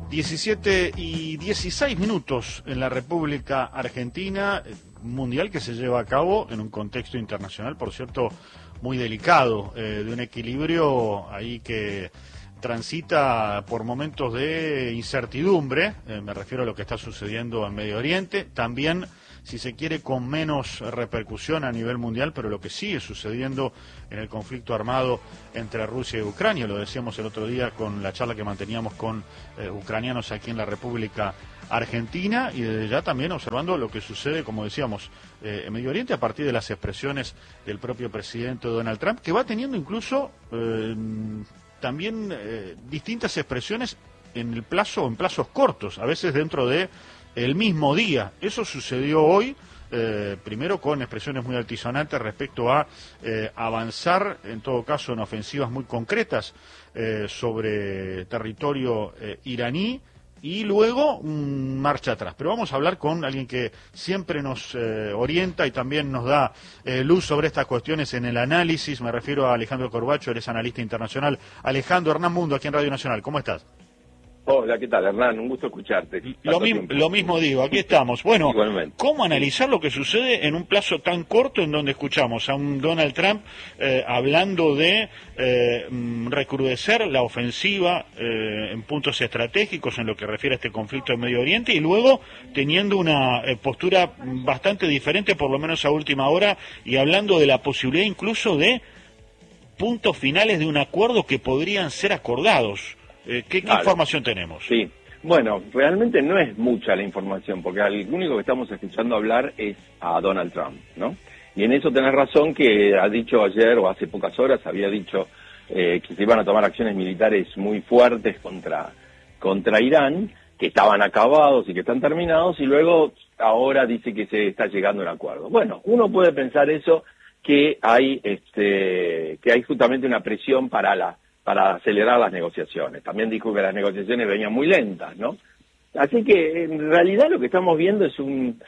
17:16 en la República Argentina, mundial que se lleva a cabo en un contexto internacional, por cierto, muy delicado, de un equilibrio ahí que transita por momentos de incertidumbre, me refiero a lo que está sucediendo en Medio Oriente, también, si se quiere, con menos repercusión a nivel mundial, pero lo que sigue sucediendo en el conflicto armado entre Rusia y Ucrania, lo decíamos el otro día con la charla que manteníamos con ucranianos aquí en la República Argentina, y desde ya también observando lo que sucede, como decíamos, en Medio Oriente, a partir de las expresiones del propio presidente Donald Trump, que va teniendo incluso también distintas expresiones en plazos cortos, a veces dentro de el mismo día. Eso sucedió hoy, primero con expresiones muy altisonantes respecto a avanzar, en todo caso, en ofensivas muy concretas sobre territorio iraní, y luego marcha atrás. Pero vamos a hablar con alguien que siempre nos orienta y también nos da luz sobre estas cuestiones en el análisis. Me refiero a Alejandro Corbacho, él es analista internacional. Alejandro, Hernán Mundo, aquí en Radio Nacional. ¿Cómo estás? Hola, ¿qué tal, Hernán? Un gusto escucharte. Lo mismo digo, aquí estamos. Bueno, igualmente. ¿Cómo analizar lo que sucede en un plazo tan corto en donde escuchamos a un Donald Trump hablando de recrudecer la ofensiva en puntos estratégicos en lo que refiere a este conflicto en Medio Oriente, y luego teniendo una postura bastante diferente, por lo menos a última hora, y hablando de la posibilidad incluso de puntos finales de un acuerdo que podrían ser acordados? ¿Qué información tenemos? Sí, bueno, realmente no es mucha la información, porque el único que estamos escuchando hablar es a Donald Trump, ¿no? Y en eso tenés razón, que ha dicho ayer o hace pocas horas, había dicho que se iban a tomar acciones militares muy fuertes contra Irán, que estaban acabados y que están terminados, y luego ahora dice que se está llegando a un acuerdo. Bueno, uno puede pensar eso, que hay justamente una presión para acelerar las negociaciones. También dijo que las negociaciones venían muy lentas, ¿no? Así que en realidad lo que estamos viendo es un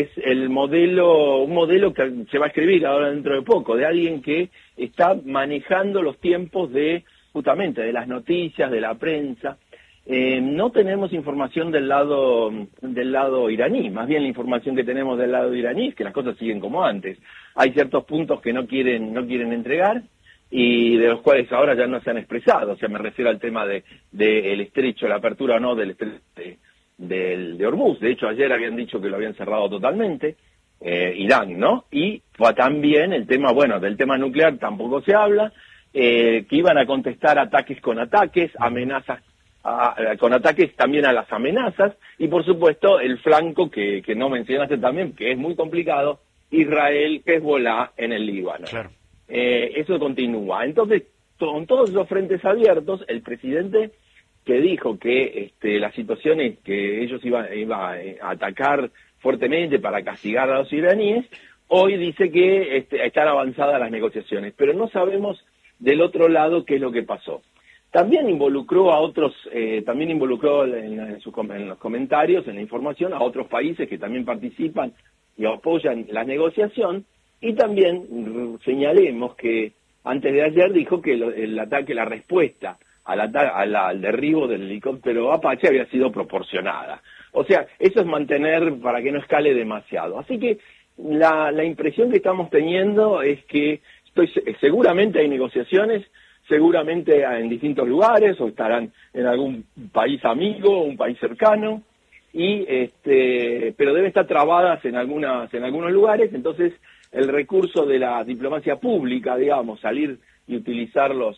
modelo que se va a escribir ahora dentro de poco, de alguien que está manejando los tiempos justamente de las noticias, de la prensa. No tenemos información del lado iraní, más bien la información que tenemos del lado iraní es que las cosas siguen como antes. Hay ciertos puntos que no quieren entregar, y de los cuales ahora ya no se han expresado. O sea, me refiero al tema del estrecho, la apertura o no del estrecho de Hormuz. De hecho, ayer habían dicho que lo habían cerrado totalmente, Irán, ¿no? Y también el tema, del tema nuclear tampoco se habla, que iban a contestar ataques con ataques, amenazas con ataques también a las amenazas, y por supuesto el flanco que no mencionaste también, que es muy complicado, Israel, Hezbollah en el Líbano. Claro. Eso continúa. Entonces, con todos esos frentes abiertos, el presidente, que dijo que las situaciones que ellos iban a atacar fuertemente para castigar a los iraníes, hoy dice que están avanzadas las negociaciones, pero no sabemos del otro lado qué es lo que pasó. También involucró a otros, en los comentarios, en la información, a otros países que también participan y apoyan la negociación. Y también señalemos que antes de ayer dijo que la respuesta al derribo del helicóptero Apache había sido proporcionada. O sea, eso es mantener para que no escale demasiado. Así que la impresión que estamos teniendo es que seguramente hay negociaciones, seguramente en distintos lugares, o estarán en algún país amigo, un país cercano, pero deben estar trabadas en algunos lugares. Entonces el recurso de la diplomacia pública, digamos, salir y utilizar las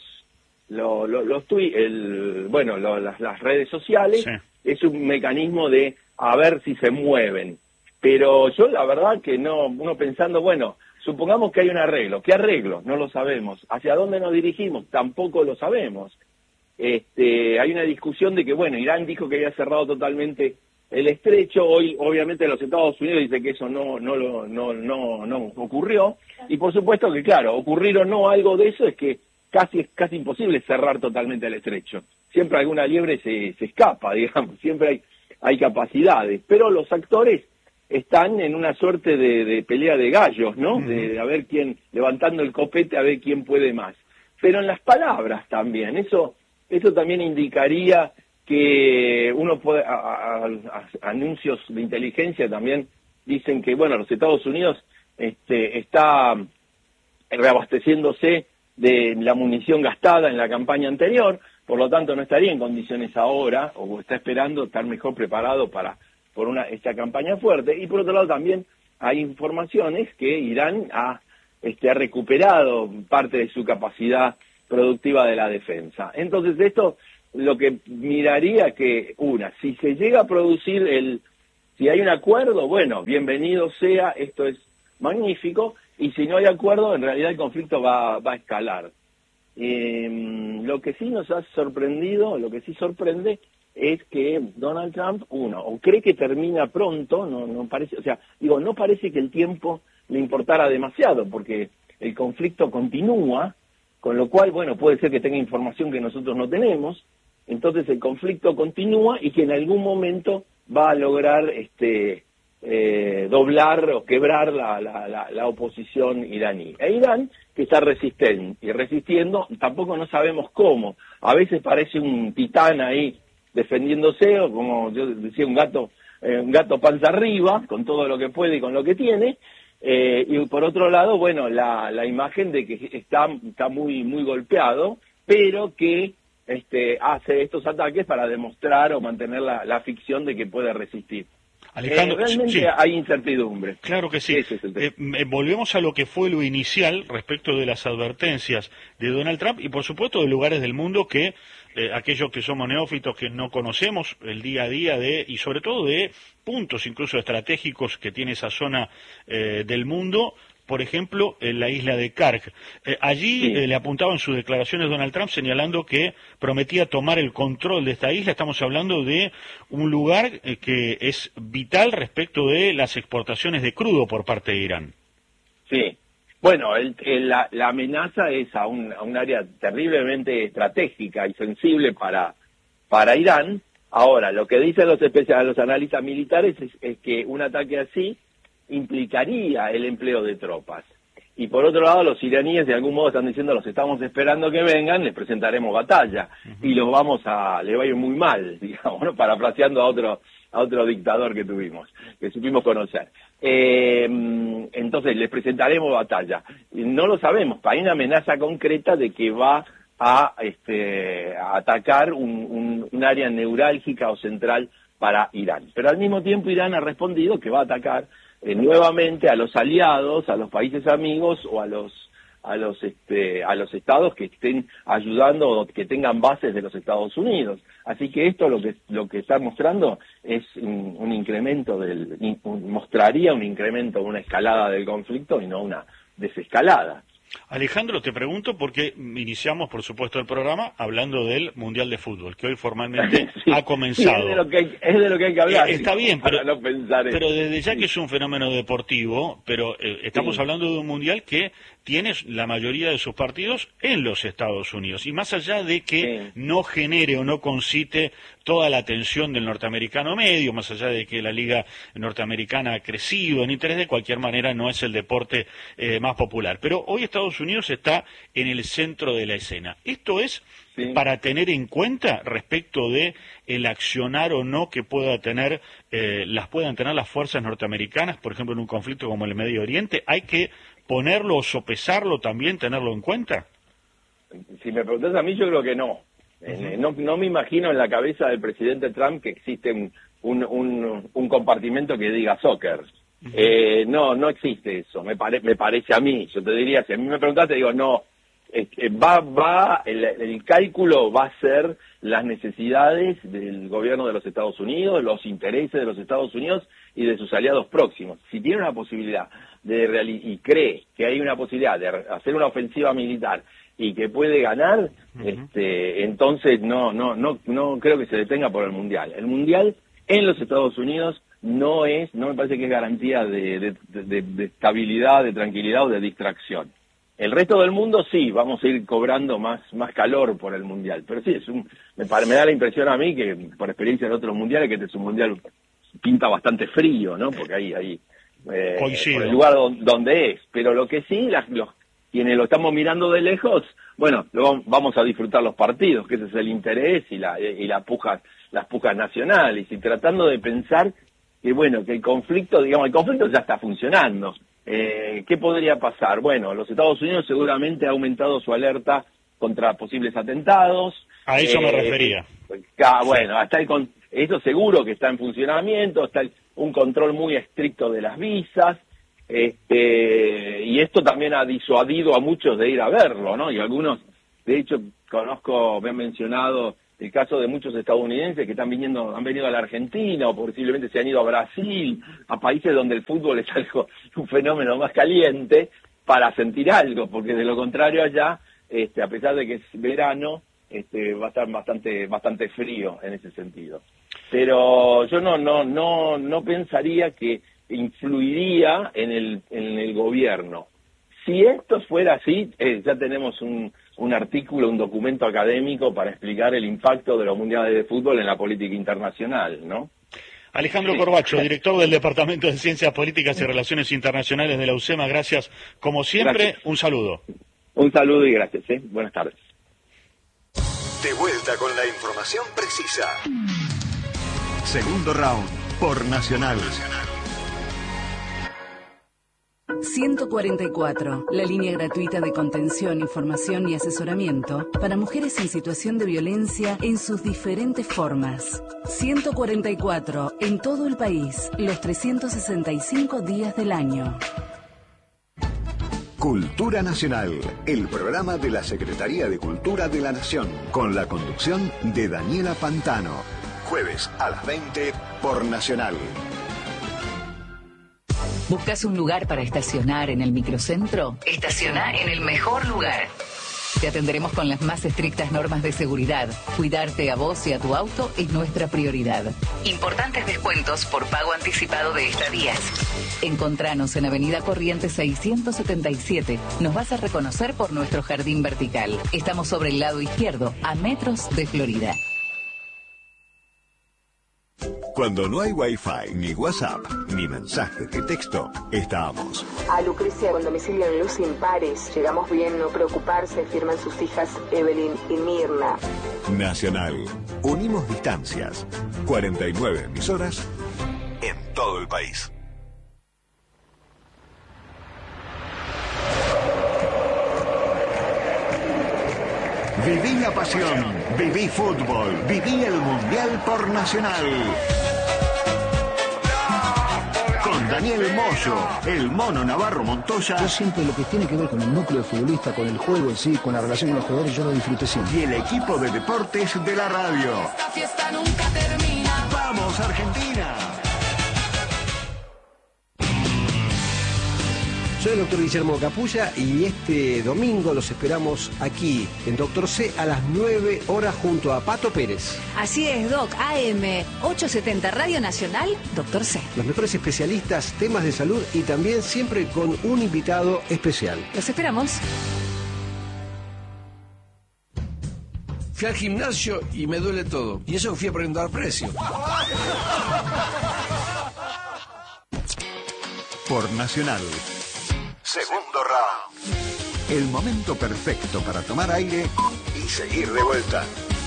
redes sociales, sí, es un mecanismo de a ver si se mueven. Pero yo la verdad que no, uno pensando, supongamos que hay un arreglo. ¿Qué arreglo? No lo sabemos. ¿Hacia dónde nos dirigimos? Tampoco lo sabemos. Hay una discusión de que, Irán dijo que había cerrado totalmente el estrecho. Hoy, obviamente, los Estados Unidos dicen que eso no ocurrió, y por supuesto que, claro, ocurrir o no algo de eso es que es casi imposible cerrar totalmente el estrecho. Siempre alguna liebre se escapa, digamos, siempre hay capacidades, pero los actores están en una suerte de pelea de gallos, ¿no? De a ver quién, levantando el copete a ver quién puede más. Pero en las palabras también, eso también indicaría que uno puede, anuncios de inteligencia también dicen que, bueno, los Estados Unidos está reabasteciéndose de la munición gastada en la campaña anterior, por lo tanto no estaría en condiciones ahora, o está esperando estar mejor preparado por esta campaña fuerte. Y por otro lado también hay informaciones que Irán ha recuperado parte de su capacidad productiva de la defensa. Entonces esto lo que miraría que, si se llega a producir si hay un acuerdo, bueno, bienvenido sea, esto es magnífico, y si no hay acuerdo, en realidad el conflicto va a escalar. Lo que sí nos ha sorprendido, lo que sí sorprende, es que Donald Trump, o cree que termina pronto, no parece, no parece que el tiempo le importara demasiado, porque el conflicto continúa, con lo cual, bueno, puede ser que tenga información que nosotros no tenemos, entonces el conflicto continúa y que en algún momento va a lograr doblar o quebrar la oposición iraní. E Irán, que está resistiendo, tampoco no sabemos cómo. A veces parece un titán ahí defendiéndose, o como yo decía, un gato panza arriba, con todo lo que puede y con lo que tiene. Y por otro lado, bueno, la imagen de que está muy golpeado, pero que hace estos ataques para demostrar o mantener la ficción de que puede resistir. Alejandro, realmente sí, hay incertidumbre. Claro que sí. Volvemos a lo que fue lo inicial respecto de las advertencias de Donald Trump y por supuesto de lugares del mundo que aquellos que somos neófitos, que no conocemos el día a día y sobre todo de puntos incluso estratégicos que tiene esa zona del mundo. Por ejemplo, en la isla de Karg. Allí le apuntaba en sus declaraciones Donald Trump señalando que prometía tomar el control de esta isla. Estamos hablando de un lugar que es vital respecto de las exportaciones de crudo por parte de Irán. Sí. Bueno, la amenaza es a un área terriblemente estratégica y sensible para Irán. Ahora, lo que dicen los analistas militares es que un ataque así implicaría el empleo de tropas. Y por otro lado, los iraníes de algún modo están diciendo, los estamos esperando que vengan, les presentaremos batalla, y le va a ir muy mal, digamos, ¿no? Parafraseando a otro dictador que supimos conocer. Entonces, les presentaremos batalla. No lo sabemos, hay una amenaza concreta de que va a atacar un área neurálgica o central para Irán. Pero al mismo tiempo Irán ha respondido que va a atacar nuevamente a los aliados, a los países amigos o a los estados que estén ayudando o que tengan bases de los Estados Unidos. Así que esto lo que está mostrando es un incremento mostraría un incremento, una escalada del conflicto y no una desescalada. Alejandro, te pregunto porque iniciamos, por supuesto, el programa hablando del Mundial de Fútbol, que hoy formalmente ha comenzado. Sí, es de lo que hay que hablar. Está bien, pero desde ya sí, que es un fenómeno deportivo, pero estamos hablando de un Mundial que tiene la mayoría de sus partidos en los Estados Unidos. Y más allá de que no genere o no concite toda la atención del norteamericano medio, más allá de que la liga norteamericana ha crecido en interés, de cualquier manera no es el deporte más popular. Pero hoy Estados Unidos está en el centro de la escena. Esto es para tener en cuenta respecto de el accionar o no que puedan tener las fuerzas norteamericanas, por ejemplo, en un conflicto como el Medio Oriente. ¿Hay que ponerlo o sopesarlo también, tenerlo en cuenta? Si me preguntas a mí, yo creo que no. No me imagino en la cabeza del presidente Trump que existe un compartimento que diga soccer. No existe eso, me parece a mí. Yo te diría, si a mí me preguntaste, digo, no. El cálculo va a ser las necesidades del gobierno de los Estados Unidos, los intereses de los Estados Unidos y de sus aliados próximos. Si tiene una posibilidad y cree que hay una posibilidad de hacer una ofensiva militar y que puede ganar, entonces no creo que se detenga por el Mundial. El Mundial en los Estados Unidos no me parece que es garantía de estabilidad, de tranquilidad o de distracción. El resto del mundo sí, vamos a ir cobrando más calor por el Mundial, pero sí, me da la impresión a mí que, por experiencia de otros mundiales, que este es un Mundial pinta bastante frío, ¿no? Porque ahí por el lugar donde es, pero lo que sí, quienes lo estamos mirando de lejos, bueno, vamos a disfrutar los partidos, que ese es el interés y las pujas nacionales, y tratando de pensar que, bueno, que el conflicto ya está funcionando. ¿Qué podría pasar? Bueno, los Estados Unidos seguramente ha aumentado su alerta contra posibles atentados. A eso me refería. Bueno, eso seguro que está en funcionamiento, está un control muy estricto de las visas, y esto también ha disuadido a muchos de ir a verlo, ¿no? Y algunos, de hecho, me han mencionado el caso de muchos estadounidenses que han venido a la Argentina, o posiblemente se han ido a Brasil, a países donde el fútbol es un fenómeno más caliente, para sentir algo, porque de lo contrario allá, a pesar de que es verano, va a estar bastante frío en ese sentido. Pero yo no pensaría que influiría en el gobierno. Si esto fuera así, ya tenemos un artículo, un documento académico para explicar el impacto de los mundiales de fútbol en la política internacional, ¿no? Alejandro Corbacho, director del Departamento de Ciencias Políticas y Relaciones Internacionales de la UCEMA, gracias. Como siempre, gracias. Un saludo. Un saludo y gracias. Buenas tardes. De vuelta con la información precisa. Segundo round por Nacional. 144, la línea gratuita de contención, información y asesoramiento para mujeres en situación de violencia en sus diferentes formas. 144, en todo el país, los 365 días del año. Cultura Nacional, el programa de la Secretaría de Cultura de la Nación, con la conducción de Daniela Pantano. Jueves a las 20 por Nacional. ¿Buscas un lugar para estacionar en el microcentro? Estaciona en el mejor lugar. Te atenderemos con las más estrictas normas de seguridad. Cuidarte a vos y a tu auto es nuestra prioridad. Importantes descuentos por pago anticipado de estadías. Encontranos en Avenida Corrientes 677. Nos vas a reconocer por nuestro jardín vertical. Estamos sobre el lado izquierdo, a metros de Florida. Cuando no hay Wi-Fi, ni WhatsApp, ni mensajes de texto, estamos. A Lucrecia con domicilio en Luz Impares. Llegamos bien, no preocuparse, firman sus hijas Evelyn y Mirna. Nacional. Unimos distancias. 49 emisoras en todo el país. Viví la pasión, viví fútbol, viví el Mundial por Nacional. Con Daniel Moyo, el Mono Navarro Montoya. Yo siempre lo que tiene que ver con el núcleo de futbolista, con el juego en sí, con la relación con los jugadores, yo lo disfruté siempre. Y el equipo de deportes de la radio. Esta fiesta nunca termina. ¡Vamos, Argentina! Soy el doctor Guillermo Capulla y este domingo los esperamos aquí en Doctor C a las 9 horas junto a Pato Pérez. Así es, Doc, AM 870 Radio Nacional, Doctor C. Los mejores especialistas, temas de salud y también siempre con un invitado especial. Los esperamos. Fui al gimnasio y me duele todo. Y eso fui aprendiendo al precio. Por Nacional. Segundo round. El momento perfecto para tomar aire y seguir de vuelta.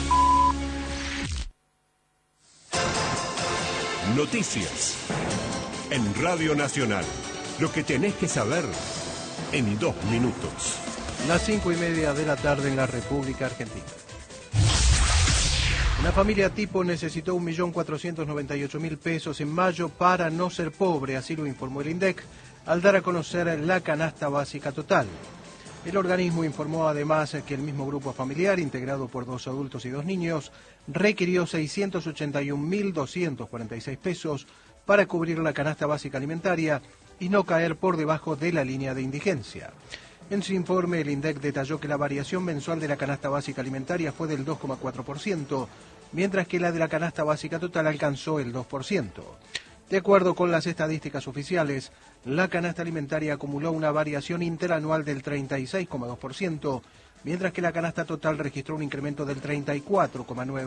Noticias. En Radio Nacional. Lo que tenés que saber en 2 minutos. Las 5:30 de la tarde en la República Argentina. Una familia tipo necesitó 1.498.000 pesos en mayo para no ser pobre, así lo informó el INDEC, al dar a conocer la canasta básica total. El organismo informó además que el mismo grupo familiar, integrado por 2 adultos y 2 niños, requirió 681.246 pesos para cubrir la canasta básica alimentaria y no caer por debajo de la línea de indigencia. En su informe, el INDEC detalló que la variación mensual de la canasta básica alimentaria fue del 2,4%, mientras que la de la canasta básica total alcanzó el 2%. De acuerdo con las estadísticas oficiales, la canasta alimentaria acumuló una variación interanual del 36,2%, mientras que la canasta total registró un incremento del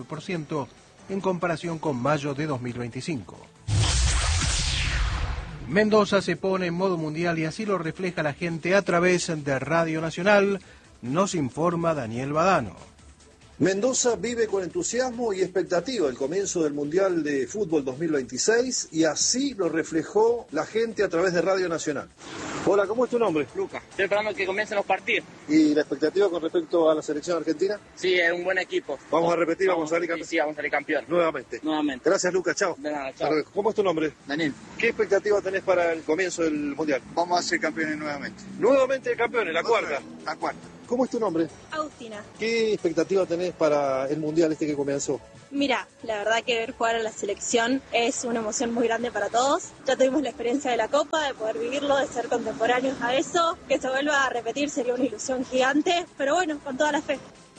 34,9% en comparación con mayo de 2025. Mendoza se pone en modo mundial y así lo refleja la gente a través de Radio Nacional, nos informa Daniel Badano. Mendoza vive con entusiasmo y expectativa el comienzo del Mundial de Fútbol 2026 y así lo reflejó la gente a través de Radio Nacional. Hola, ¿cómo es tu nombre? Lucas. Estoy esperando que comiencen los partidos. ¿Y la expectativa con respecto a la selección argentina? Sí, es un buen equipo. Vamos a repetir, vamos a salir campeón. Sí, vamos a salir campeón. Nuevamente. Gracias, Lucas, chao. De nada, chao. ¿Cómo es tu nombre? Daniel. ¿Qué expectativa tenés para el comienzo del Mundial? Vamos a ser campeones nuevamente. Nuevamente campeones, la cuarta. La cuarta. ¿Cómo es tu nombre? Agustina. ¿Qué expectativa tenés para el Mundial que comenzó? Mira, la verdad que ver jugar a la selección es una emoción muy grande para todos. Ya tuvimos la experiencia de la Copa, de poder vivirlo, de ser contemporáneos a eso. Que se vuelva a repetir sería una ilusión gigante, pero bueno, con toda la fe.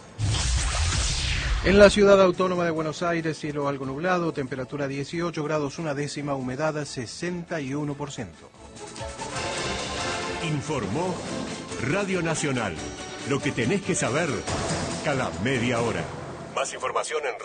En la ciudad autónoma de Buenos Aires, cielo algo nublado, temperatura 18 grados 1/10, humedad 61%. Informó Radio Nacional. Lo que tenés que saber cada media hora. Más información en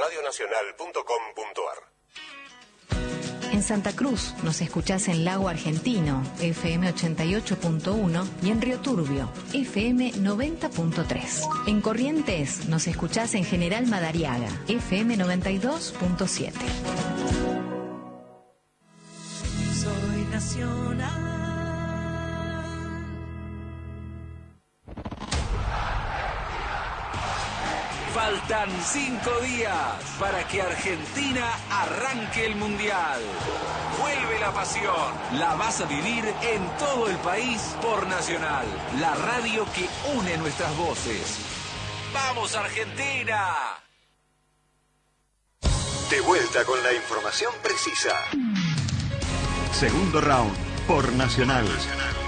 radionacional.com.ar. En Santa Cruz nos escuchás en Lago Argentino, FM 88.1 y en Río Turbio, FM 90.3. En Corrientes nos escuchás en General Madariaga, FM 92.7. Soy nacional. Faltan 5 días para que Argentina arranque el Mundial. Vuelve la pasión. La vas a vivir en todo el país por Nacional, la radio que une nuestras voces. ¡Vamos, Argentina! De vuelta con la información precisa. Segundo round por Nacional.